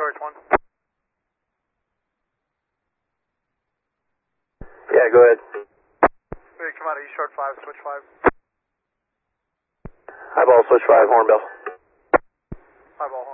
QRH1. Yeah, go ahead. Ready to come out of East Short 5, switch 5. Highball, switch 5, Hornbill. Highball,